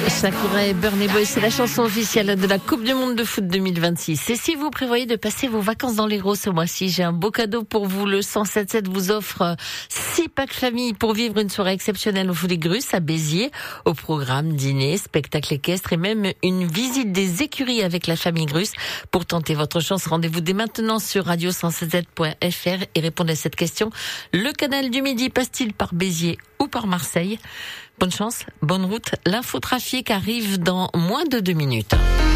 Shakira et Burna Boy, c'est la chanson officielle de la Coupe du Monde de foot 2026. Et si vous prévoyez de passer vos vacances dans l'Hérault ce mois-ci, j'ai un beau cadeau pour vous. Le 107.7 vous offre 6 packs famille pour vivre une soirée exceptionnelle au Fou des Grusses à Béziers. Au programme, dîner, spectacle équestre et même une visite des écuries avec la famille Grusse. Pour tenter votre chance, rendez-vous dès maintenant sur radio107.fr et répondez à cette question. Le canal du Midi passe-t-il par Béziers ou par Marseille? Bonne chance, bonne route. L'infotrafic arrive dans moins de 2 minutes.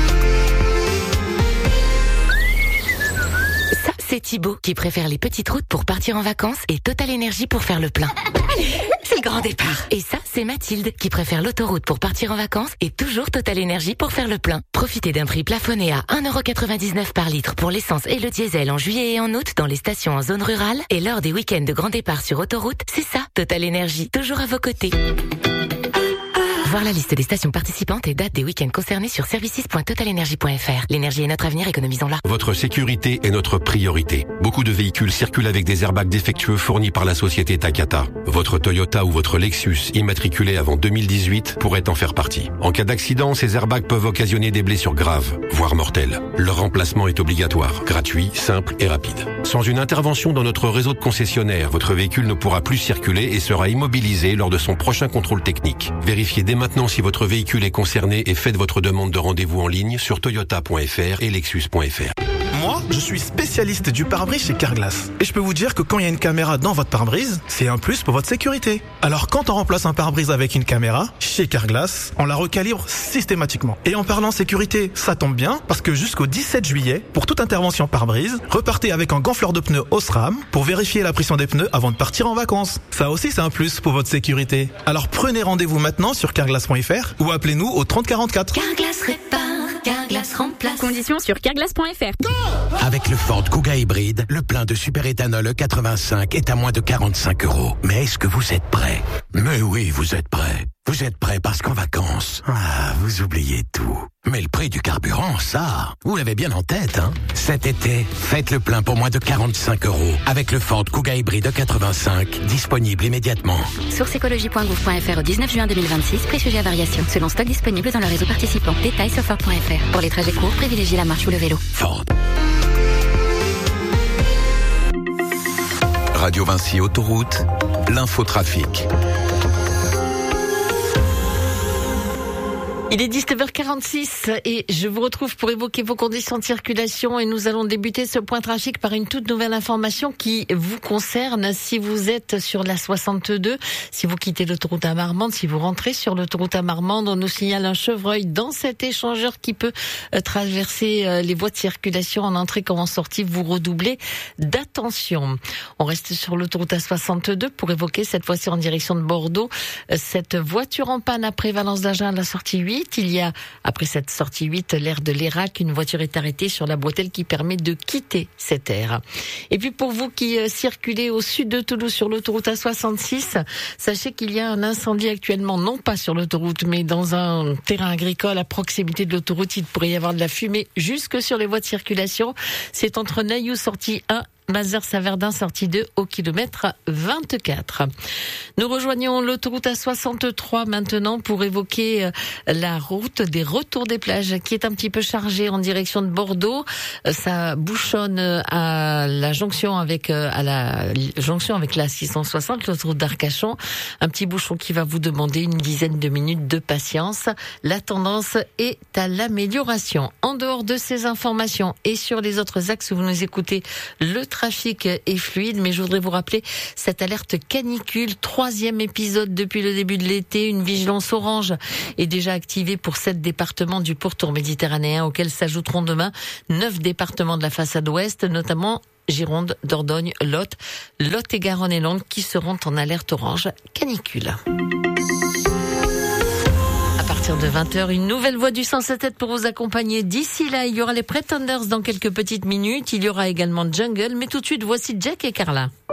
Ça, c'est Thibaut qui préfère les petites routes pour partir en vacances et Total Énergie pour faire le plein. Allez, c'est le grand départ. Et ça, c'est Mathilde qui préfère l'autoroute pour partir en vacances et toujours Total Énergie pour faire le plein. Profitez d'un prix plafonné à 1,99€ par litre pour l'essence et le diesel en juillet et en août dans les stations en zone rurale et lors des week-ends de grand départ sur autoroute. C'est ça, Total Énergie, toujours à vos côtés. Voir la liste des stations participantes et dates des week-ends concernés sur services.totalenergie.fr. L'énergie est notre avenir, économisons-la. Votre sécurité est notre priorité. Beaucoup de véhicules circulent avec des airbags défectueux fournis par la société Takata. Votre Toyota ou votre Lexus immatriculé avant 2018 pourrait en faire partie. En cas d'accident, ces airbags peuvent occasionner des blessures graves, voire mortelles. Leur remplacement est obligatoire, gratuit, simple et rapide. Sans une intervention dans notre réseau de concessionnaires, votre véhicule ne pourra plus circuler et sera immobilisé lors de son prochain contrôle technique. Vérifiez dès maintenant si votre véhicule est concerné et faites votre demande de rendez-vous en ligne sur toyota.fr et lexus.fr. Moi, je suis spécialiste du pare-brise chez Carglass. Et je peux vous dire que quand il y a une caméra dans votre pare-brise, c'est un plus pour votre sécurité. Alors quand on remplace un pare-brise avec une caméra, chez Carglass, on la recalibre systématiquement. Et en parlant sécurité, ça tombe bien, parce que jusqu'au 17 juillet, pour toute intervention pare-brise, repartez avec un gonfleur de pneus Osram pour vérifier la pression des pneus avant de partir en vacances. Ça aussi, c'est un plus pour votre sécurité. Alors prenez rendez-vous maintenant sur carglass.fr ou appelez-nous au 30 44. Carglass répare, Carglass remplace. Conditions sur carglass.fr. Avec le Ford Kuga hybride, le plein de superéthanol E85 est à moins de 45€. Mais est-ce que vous êtes prêts? Mais oui, vous êtes prêts. Vous êtes prêts parce qu'en vacances, vous oubliez tout. Mais le prix du carburant, ça, vous l'avez bien en tête, hein? Cet été, faites le plein pour moins de 45€ avec le Ford Kuga hybride E85, disponible immédiatement. Source écologie.gouv.fr au 19 juin 2026, prix sujet à variation. Selon stock disponible dans le réseau participant. Détails sur Ford.fr. Pour les trajets courts, privilégiez la marche ou le vélo. Ford. Radio Vinci Autoroute, l'infotrafic. Il est 19h46 et je vous retrouve pour évoquer vos conditions de circulation et nous allons débuter ce point trafic par une toute nouvelle information qui vous concerne. Si vous êtes sur la 62, si vous quittez l'autoroute à Marmande, si vous rentrez sur l'autoroute à Marmande, on nous signale un chevreuil dans cet échangeur qui peut traverser les voies de circulation en entrée comme en sortie. Vous redoublez d'attention. On reste sur l'autoroute à 62 pour évoquer cette fois-ci en direction de Bordeaux cette voiture en panne après Valence d'Agen à la sortie 8. Il y a, après cette sortie 8, l'aire de l'Erac, une voiture est arrêtée sur la bretelle qui permet de quitter cette aire. Et puis pour vous qui circulez au sud de Toulouse sur l'autoroute A66, sachez qu'il y a un incendie actuellement, non pas sur l'autoroute, mais dans un terrain agricole à proximité de l'autoroute. Il pourrait y avoir de la fumée jusque sur les voies de circulation. C'est entre Nailloux, sortie 1, Mazères-Saverdin, sortie 2 au kilomètre 24. Nous rejoignons l'autoroute A63 maintenant pour évoquer la route des retours des plages qui est un petit peu chargée en direction de Bordeaux. Ça bouchonne à la jonction avec la 660, l'autoroute d'Arcachon. Un petit bouchon qui va vous demander une dizaine de minutes de patience. La tendance est à l'amélioration. En dehors de ces informations et sur les autres axes où vous nous écoutez, le trafic est fluide, mais je voudrais vous rappeler cette alerte canicule, 3e épisode depuis le début de l'été. Une vigilance orange est déjà activée pour 7 départements du pourtour méditerranéen, auxquels s'ajouteront demain 9 départements de la façade ouest, notamment Gironde, Dordogne, Lot et Garonne et Langue qui seront en alerte orange canicule. À partir de 20h, une nouvelle voix du 107.7 pour vous accompagner. D'ici là, il y aura les Pretenders dans quelques petites minutes. Il y aura également Jungle. Mais tout de suite, voici Jack et Carla.